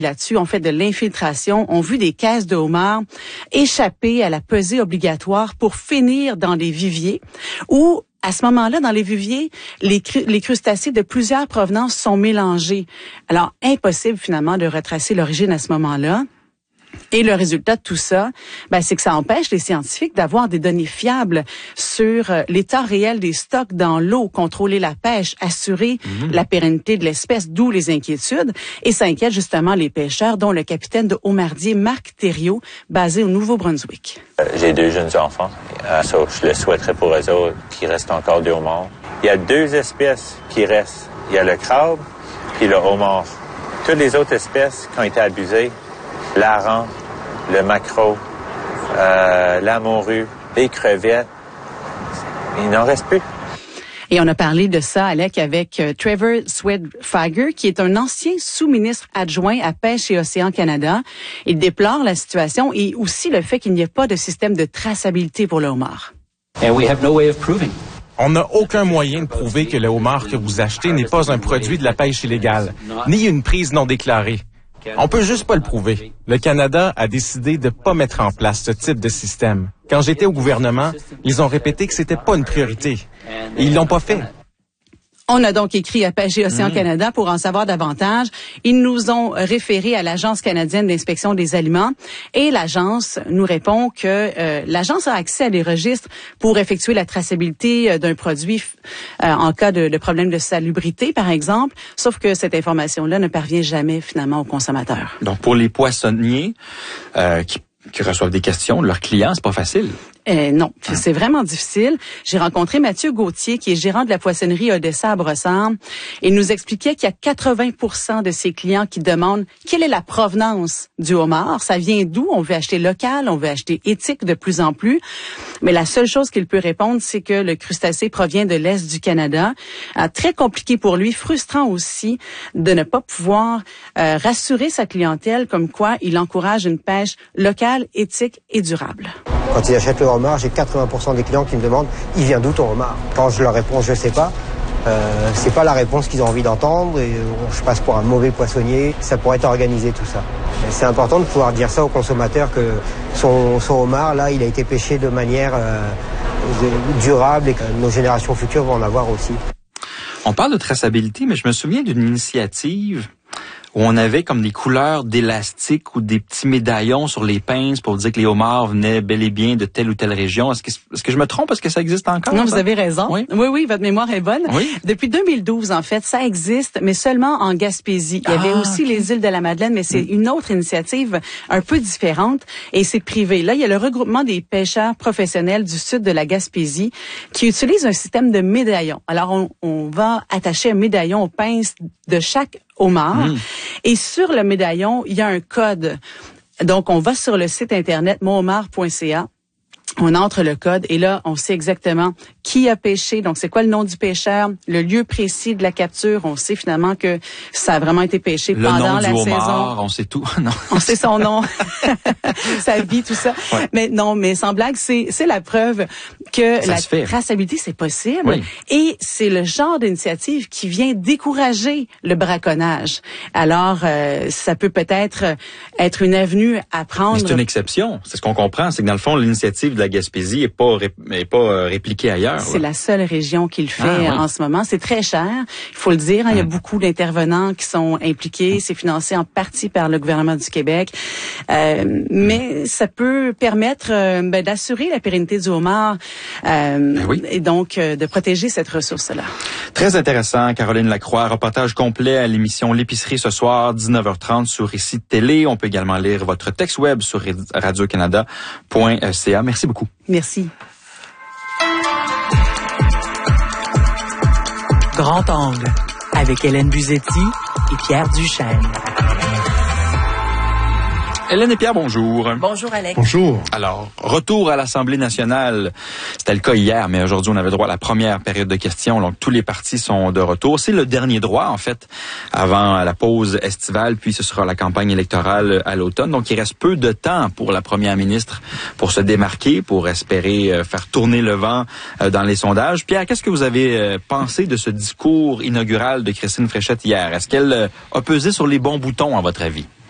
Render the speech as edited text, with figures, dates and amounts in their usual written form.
là-dessus ont fait de l'infiltration, ont vu des caisses de homards échapper à la pesée obligatoire pour finir dans les viviers où, à ce moment-là, dans les viviers, les crustacés de plusieurs provenances sont mélangés. Alors, impossible finalement de retracer l'origine à ce moment-là. Et le résultat de tout ça, c'est que ça empêche les scientifiques d'avoir des données fiables sur l'état réel des stocks dans l'eau, contrôler la pêche, assurer la pérennité de l'espèce, d'où les inquiétudes. Et ça inquiète justement les pêcheurs, dont le capitaine de Homardier, Marc Thériault, basé au Nouveau-Brunswick. J'ai 2 jeunes enfants. Je le souhaiterais pour eux autres qu'il reste encore des homards. Il y a 2 espèces qui restent. Il y a le crabe et le homard. Toutes les autres espèces qui ont été abusées, l'hareng, le maquereau, la morue, les crevettes, il n'en reste plus. Et on a parlé de ça, Alec, avec Trevor Swedfager, qui est un ancien sous-ministre adjoint à Pêche et Océan Canada. Il déplore la situation et aussi le fait qu'il n'y ait pas de système de traçabilité pour le homard. On n'a aucun moyen de prouver que le homard que vous achetez n'est pas un produit de la pêche illégale, ni une prise non déclarée. On peut juste pas le prouver. Le Canada a décidé de pas mettre en place ce type de système. Quand j'étais au gouvernement, ils ont répété que c'était pas une priorité. Et ils l'ont pas fait. On a donc écrit à Pêche et Océan Canada pour en savoir davantage. Ils nous ont référé à l'Agence canadienne d'inspection des aliments et l'agence nous répond que l'agence a accès à des registres pour effectuer la traçabilité d'un produit en cas de problème de salubrité, par exemple, sauf que cette information-là ne parvient jamais finalement aux consommateurs. Donc pour les poissonniers qui reçoivent des questions de leurs clients, c'est pas facile. Non, c'est vraiment difficile. J'ai rencontré Mathieu Gauthier, qui est gérant de la poissonnerie Odessa à Brossard. Il nous expliquait qu'il y a 80% de ses clients qui demandent quelle est la provenance du homard. Ça vient d'où? On veut acheter local, on veut acheter éthique de plus en plus. Mais la seule chose qu'il peut répondre, c'est que le crustacé provient de l'Est du Canada. Très compliqué pour lui, frustrant aussi de ne pas pouvoir rassurer sa clientèle comme quoi il encourage une pêche locale, éthique et durable. Quand ils achètent le homard, j'ai 80% des clients qui me demandent « Il vient d'où ton homard ?» Quand je leur réponds « Je sais pas », c'est pas la réponse qu'ils ont envie d'entendre et je passe pour un mauvais poissonnier. Ça pourrait être organisé tout ça. Et c'est important de pouvoir dire ça aux consommateurs que son homard, là, il a été pêché de manière durable et que nos générations futures vont en avoir aussi. On parle de traçabilité, mais je me souviens d'une initiative où on avait comme des couleurs d'élastique ou des petits médaillons sur les pinces pour dire que les homards venaient bel et bien de telle ou telle région. Est-ce que je me trompe? Est-ce que ça existe encore? Non, vous avez raison. Oui, votre mémoire est bonne. Oui. Depuis 2012, en fait, ça existe, mais seulement en Gaspésie. Il y avait aussi les îles de la Madeleine, mais c'est une autre initiative un peu différente et c'est privé. Là, il y a le regroupement des pêcheurs professionnels du sud de la Gaspésie qui utilisent un système de médaillons. Alors, on va attacher un médaillon aux pinces de chaque homard. Et sur le médaillon, il y a un code. Donc, on va sur le site internet monhomard.ca. On entre le code et là, on sait exactement qui a pêché. Donc, c'est quoi le nom du pêcheur, le lieu précis de la capture. On sait finalement que ça a vraiment été pêché pendant la saison. Le nom du homard, on sait tout. Non. On sait son nom, sa vie, tout ça. Ouais. Mais non, mais sans blague, c'est la preuve que la traçabilité, c'est possible. Oui. Et c'est le genre d'initiative qui vient décourager le braconnage. Alors, ça peut peut-être être une avenue à prendre. Mais c'est une exception. C'est ce qu'on comprend. C'est que dans le fond, l'initiative de la Gaspésie est pas répliquée ailleurs. C'est la seule région qui le fait en ce moment. C'est très cher, il faut le dire. Il y a beaucoup d'intervenants qui sont impliqués. C'est financé en partie par le gouvernement du Québec. Mais ça peut permettre d'assurer la pérennité du homard et donc de protéger cette ressource-là. Très intéressant, Caroline Lacroix. Reportage complet à l'émission L'épicerie ce soir, 19h30 sur Récit Télé. On peut également lire votre texte web sur radiocanada.ca. Merci beaucoup. Merci. Grand angle avec Hélène Buzetti et Pierre Duchesne. Hélène et Pierre, bonjour. Bonjour, Alex. Bonjour. Alors, retour à l'Assemblée nationale. C'était le cas hier, mais aujourd'hui, on avait droit à la première période de questions. Donc, tous les partis sont de retour. C'est le dernier droit, en fait, avant la pause estivale, puis ce sera la campagne électorale à l'automne. Donc, il reste peu de temps pour la première ministre pour se démarquer, pour espérer faire tourner le vent dans les sondages. Pierre, qu'est-ce que vous avez pensé de ce discours inaugural de Christine Fréchette hier? Est-ce qu'elle a pesé sur les bons boutons, à votre avis?